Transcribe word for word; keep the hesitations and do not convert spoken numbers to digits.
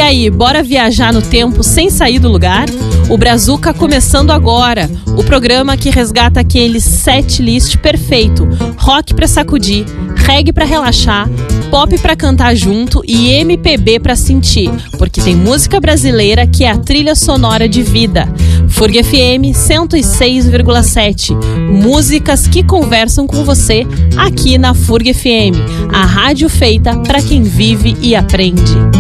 aí, bora viajar no tempo sem sair do lugar? O Brazuca começando agora, o programa que resgata aquele set list perfeito, rock pra sacudir, reggae pra relaxar, pop pra cantar junto e M P B pra sentir, porque tem música brasileira que é a trilha sonora de vida. Furg F M cento e seis vírgula sete, músicas que conversam com você aqui na Furg F M, a rádio feita pra quem vive e aprende.